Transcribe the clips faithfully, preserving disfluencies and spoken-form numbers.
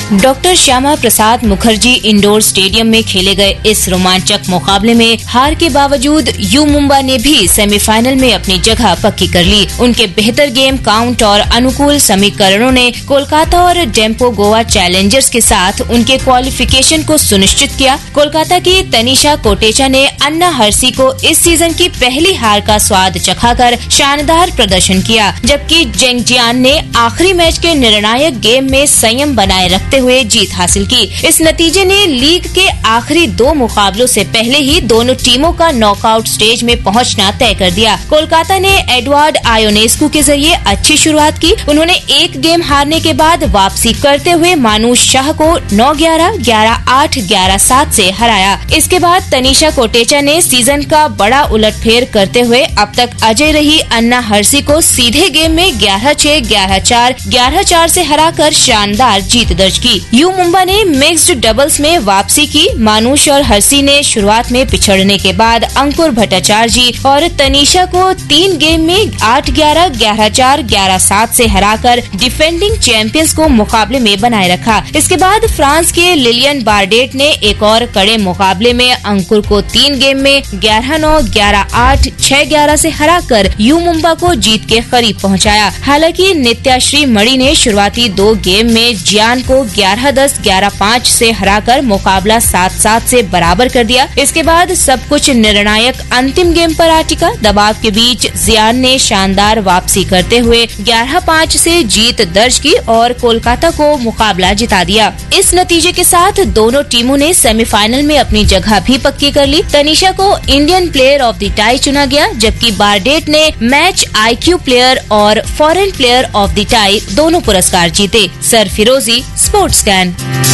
Doctor Shyama Prasad Mukherjee indoor stadium में खेले गए इस रोमांचक मुकाबले में हार के बावजूद यू मुंबा ने भी सेमीफाइनल में अपनी जगह पक्की कर ली। उनके बेहतर गेम काउंट और अनुकूल समीकरणों ने कोलकाता और डेम्पो गोवा चैलेंजर्स के साथ उनके क्वालिफिकेशन को सुनिश्चित किया। कोलकाता की तनिषा कोटेचा ने अन्ना हर्सी को इस सीजन की पहली हार का स्वाद चखाकर शानदार प्रदर्शन किया, जबकि जेंगजियान ने आखिरी मैच के निर्णायक गेम में संयम बनाए रखते हुए जीत हासिल की। इस नतीजे ने लीग के आखिरी दो मुकाबलों से पहले ही दोनों टीमों का नॉकआउट स्टेज में पहुंचना तय कर दिया। कोलकाता ने एडवर्ड आयोनेस्कू के जरिए अच्छी शुरुआत की। उन्होंने एक गेम हारने के बाद वापसी करते हुए मानुष शाह को नौ ग्यारह, ग्यारह आठ, ग्यारह सात से हराया। इसके बाद तनिषा कोटेचा ने सीजन का बड़ा उलटफेर करते हुए अब तक अजय रही अन्ना हर्सी को सीधे गेम में ग्यारह छह, ग्यारह चार, ग्यारह चार से हराकर शानदार जीत दर्ज की। यू मुंबा ने मिक्स्ड डबल्स में वापसी की। मानुष और हर्सी ने शुरुआत में पिछड़ने के बाद अंकुर भट्टाचार्य और तनिषा को तीन गेम में आठ ग्यारह, ग्यारह चार, ग्यारह सात से हराकर डिफेंडिंग चैंपियंस को मुकाबले में बनाए रखा। इसके बाद फ्रांस के लिलियन बार्डेट ने एक और कड़े मुकाबले में अंकुर को तीन गेम में ग्यारह नौ, ग्यारह आठ, छह ग्यारह से हराकर यू मुंबा को जीत के करीब पहुंचाया। हालांकि नित्याश्री मणि ने शुरुआती दो गेम में जियान को ग्यारह दस, ग्यारह पाँच से हराकर मुकाबला सात सात से बराबर कर दिया। इसके बाद सब कुछ निर्णायक अंतिम गेम पर आ टिका। दबाव के बीच जियान ने शानदार वापसी करते हुए ग्यारह पाँच से जीत दर्ज की और कोलकाता को मुकाबला जिता दिया। इस नतीजे के साथ दोनों टीमों ने सेमीफाइनल में अपनी जगह भी पक्की कर ली। तनिषा को Indian player of the tie चुना गया, जबकि बार्डेट ने मैच आईक्यू प्लेयर और foreign player of the tie दोनों पुरस्कार जीते। सरफिरोजी, स्पोर्ट्स कैन।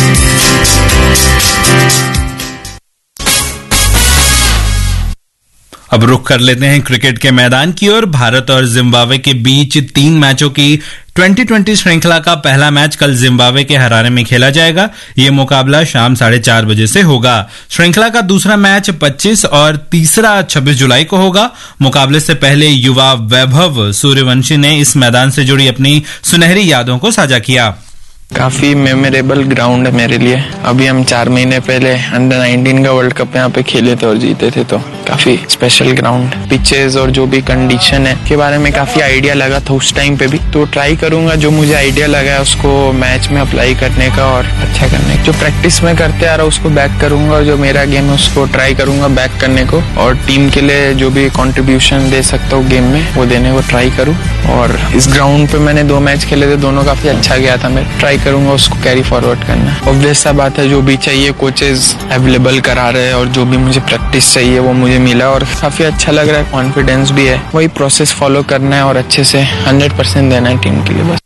अब रुख कर लेते हैं क्रिकेट के मैदान की ओर। भारत और जिम्बाब्वे के बीच तीन मैचों की ट्वेंटी ट्वेंटी श्रृंखला का पहला मैच कल जिम्बाब्वे के हरारे में खेला जाएगा। ये मुकाबला शाम साढ़े चार बजे से होगा। श्रृंखला का दूसरा मैच पच्चीस और तीसरा छब्बीस जुलाई को होगा। मुकाबले से पहले युवा वैभव सूर्यवंशी ने इस मैदान से जुड़ी अपनी सुनहरी यादों को साझा किया। काफी मेमोरेबल ग्राउंड है मेरे लिए। अभी हम चार महीने पहले अंडर नाइनटीन का वर्ल्ड कप यहाँ पे खेले थे और जीते थे, तो काफी स्पेशल ग्राउंड। पिचेस और जो भी कंडीशन है के बारे में काफी आइडिया लगा था उस टाइम पे भी, तो ट्राई करूंगा जो मुझे आइडिया लगा है उसको मैच में अप्लाई करने का और अच्छा करने का। जो प्रैक्टिस में करते आ रहा उसको बैक करूंगा और जो मेरा गेम है उसको ट्राई करूंगा बैक करने को, और टीम के लिए जो भी कॉन्ट्रीब्यूशन दे सकता हूँ गेम में वो देने को ट्राई करूँ। और इस ग्राउंड पे मैंने दो मैच खेले थे, दोनों काफी अच्छा गया था। मैं ट्राई करूंगा उसको कैरी फॉरवर्ड करना। ऑब्वियस सा बात है, जो भी चाहिए कोचेस अवेलेबल करा रहे हैं और जो भी मुझे प्रैक्टिस चाहिए वो मुझे मिला और काफी अच्छा लग रहा है, कॉन्फिडेंस भी है। वही प्रोसेस फॉलो करना है और अच्छे से हंड्रेड परसेंट देना है टीम के लिए बस।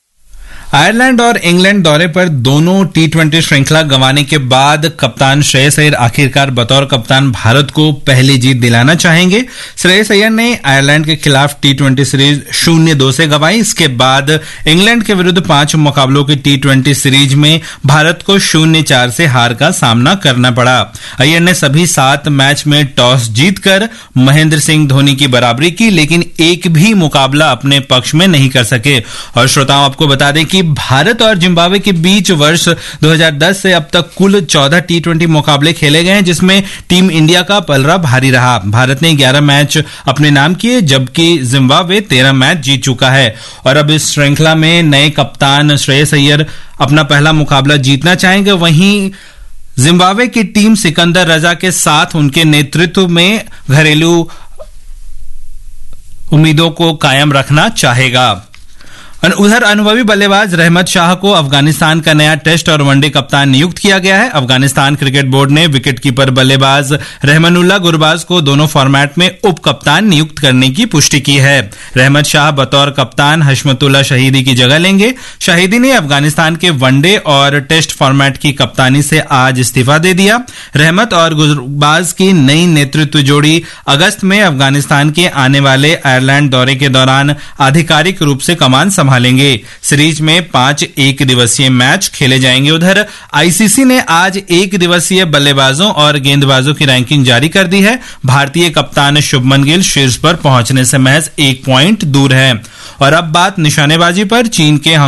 आयरलैंड और इंग्लैंड दौरे पर दोनों टी ट्वेंटी श्रृंखला गंवाने के बाद कप्तान श्रेयस अय्यर आखिरकार बतौर कप्तान भारत को पहली जीत दिलाना चाहेंगे। श्रेयस अय्यर ने आयरलैंड के खिलाफ टी ट्वेंटी सीरीज शून्य दो से गंवाई। इसके बाद इंग्लैंड के विरुद्ध पांच मुकाबलों की टी ट्वेंटी सीरीज में भारत को शून्य चार से हार का सामना करना पड़ा। अय्यर ने सभी सात मैच में टॉस जीतकर महेंद्र सिंह धोनी की बराबरी की, लेकिन एक भी मुकाबला अपने पक्ष में नहीं कर सके। और श्रोताओं, आपको बता दें कि भारत और जिम्बाब्वे के बीच वर्ष दो हज़ार दस से अब तक कुल चौदह टी ट्वेंटी मुकाबले खेले गए हैं, जिसमें टीम इंडिया का पलड़ा भारी रहा। भारत ने ग्यारह मैच अपने नाम किए, जबकि जिम्बाब्वे तेरह मैच जीत चुका है। और अब इस श्रृंखला में नए कप्तान श्रेयस अय्यर अपना पहला मुकाबला जीतना चाहेंगे। वहीं जिम्बाब्वे की टीम सिकंदर रजा के साथ उनके नेतृत्व में घरेलू उम्मीदों को कायम रखना चाहेगा। उधर अनुभवी बल्लेबाज रहमत शाह को अफगानिस्तान का नया टेस्ट और वनडे कप्तान नियुक्त किया गया है। अफगानिस्तान क्रिकेट बोर्ड ने विकेटकीपर बल्लेबाज रहमानुल्लाह गुरबाज को दोनों फॉर्मेट में उप कप्तान नियुक्त करने की पुष्टि की है। रहमत शाह बतौर कप्तान हशमतुल्लाह शहीदी की जगह लेंगे। शहीदी ने अफगानिस्तान के वनडे और टेस्ट फॉर्मेट की कप्तानी से आज इस्तीफा दे दिया। रहमत और गुरबाज की नई नेतृत्व जोड़ी अगस्त में अफगानिस्तान के आने वाले आयरलैंड दौरे के दौरान आधिकारिक रूप से कमान संभालेंगे। सीरीज में पांच एक दिवसीय मैच खेले जाएंगे। उधर आईसीसी ने आज एक दिवसीय बल्लेबाजों और गेंदबाजों की रैंकिंग जारी कर दी है। भारतीय कप्तान शुभमन गिल शीर्ष पर पहुंचने से महज एक पॉइंट दूर है। और अब बात निशानेबाजी पर। चीन के